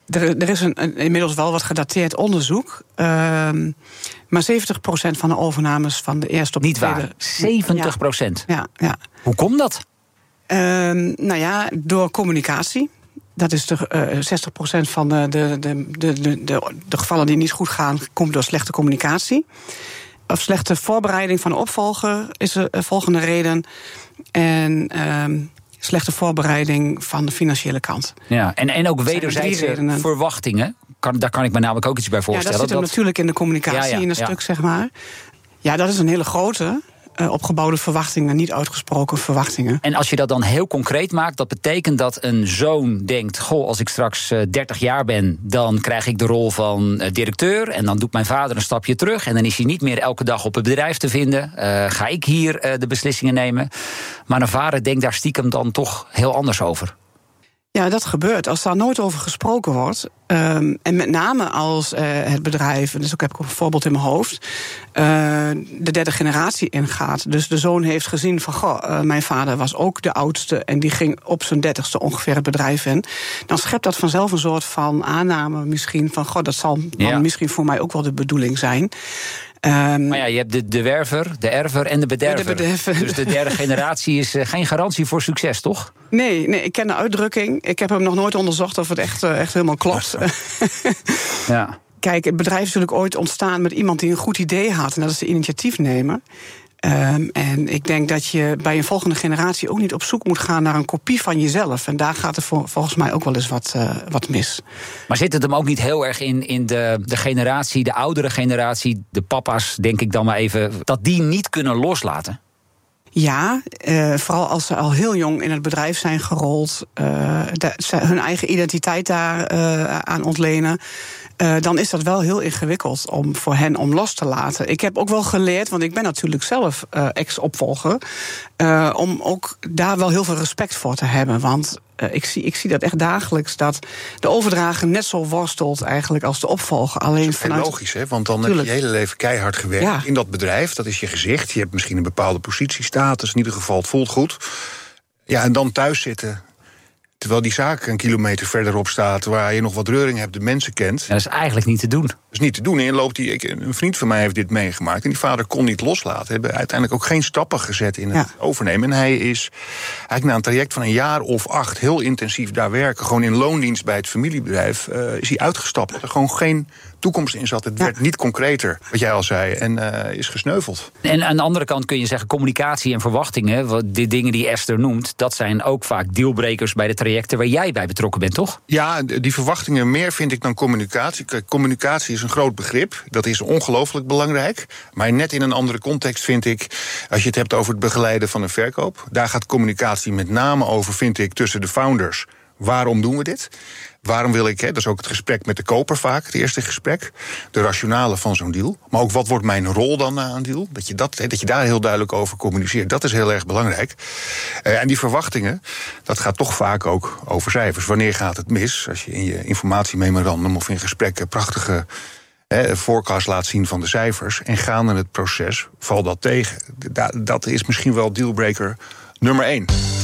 Er is inmiddels wel wat gedateerd onderzoek. Maar 70% van de overnames van de eerste op de tweede... Niet waar, 70%? Ja. Hoe komt dat? Door communicatie. Dat is 60% van de gevallen die niet goed gaan, komt door slechte communicatie. Of slechte voorbereiding van de opvolger is de volgende reden. En slechte voorbereiding van de financiële kant. Ja, en ook wederzijdse verwachtingen. Daar kan ik me namelijk ook iets bij voorstellen. Ja, dat zit natuurlijk in de communicatie in een stuk, zeg maar. Ja, dat is een hele grote. Opgebouwde verwachtingen, niet uitgesproken verwachtingen. En als je dat dan heel concreet maakt, dat betekent dat een zoon denkt, goh, als ik straks 30 jaar ben, dan krijg ik de rol van directeur en dan doet mijn vader een stapje terug en dan is hij niet meer elke dag op het bedrijf te vinden. Ga ik hier de beslissingen nemen? Maar een vader denkt daar stiekem dan toch heel anders over. Ja, dat gebeurt. Als daar nooit over gesproken wordt. En met name als het bedrijf, dus ook heb ik een voorbeeld in mijn hoofd, de derde generatie ingaat. Dus de zoon heeft gezien van, mijn vader was ook de oudste en die ging op zijn 30ste ongeveer het bedrijf in. Dan schept dat vanzelf een soort van aanname misschien van, dat zal dan misschien voor mij ook wel de bedoeling zijn. Maar ja, je hebt de werver, de erver en de bederver. Dus de derde generatie is geen garantie voor succes, toch? Nee, ik ken de uitdrukking. Ik heb hem nog nooit onderzocht of het echt helemaal klopt. Ja. Kijk, het bedrijf is natuurlijk ooit ontstaan met iemand die een goed idee had. En dat is de initiatiefnemer. En ik denk dat je bij een volgende generatie ook niet op zoek moet gaan naar een kopie van jezelf. En daar gaat er volgens mij ook wel eens wat mis. Maar zit het hem ook niet heel erg in de generatie, de oudere generatie, de papa's, denk ik dan maar even, dat die niet kunnen loslaten? Ja, vooral als ze al heel jong in het bedrijf zijn gerold, hun eigen identiteit daar aan ontlenen. Dan is dat wel heel ingewikkeld voor hen om los te laten. Ik heb ook wel geleerd, want ik ben natuurlijk zelf ex-opvolger, om ook daar wel heel veel respect voor te hebben. Want ik zie dat echt dagelijks, dat de overdrager net zo worstelt eigenlijk als de opvolger. Alleen dat is vanuit... logisch, hè? Want dan heb je hele leven keihard gewerkt in dat bedrijf. Dat is je gezicht. Je hebt misschien een bepaalde positiestatus. In ieder geval, het voelt goed. Ja, en dan thuis zitten, terwijl die zaak een kilometer verderop staat, waar je nog wat reuring hebt, de mensen kent. Ja, dat is eigenlijk niet te doen. Dat is niet te doen. En een vriend van mij heeft dit meegemaakt. En die vader kon niet loslaten. Ze hebben uiteindelijk ook geen stappen gezet in het overnemen. En hij is eigenlijk na een traject van 1 jaar of 8 heel intensief daar werken. Gewoon in loondienst bij het familiebedrijf is hij uitgestapt. Er gewoon geen toekomst in zat. Het werd niet concreter, wat jij al zei. En is gesneuveld. En aan de andere kant kun je zeggen, communicatie en verwachtingen, die dingen die Esther noemt, dat zijn ook vaak dealbreakers bij de trajecten waar jij bij betrokken bent, toch? Ja, die verwachtingen meer vind ik dan communicatie. Communicatie is een groot begrip. Dat is ongelooflijk belangrijk. Maar net in een andere context vind ik, als je het hebt over het begeleiden van een verkoop, daar gaat communicatie met name over, vind ik, tussen de founders. Waarom doen we dit? Waarom wil ik, dat is ook het gesprek met de koper vaak, het eerste gesprek. De rationale van zo'n deal. Maar ook wat wordt mijn rol dan na een deal? Dat je daar heel duidelijk over communiceert. Dat is heel erg belangrijk. En die verwachtingen, dat gaat toch vaak ook over cijfers. Wanneer gaat het mis? Als je in je informatiememorandum of in gesprekken prachtige forecast laat zien van de cijfers en gaande het proces valt dat tegen. Dat is misschien wel dealbreaker nummer 1.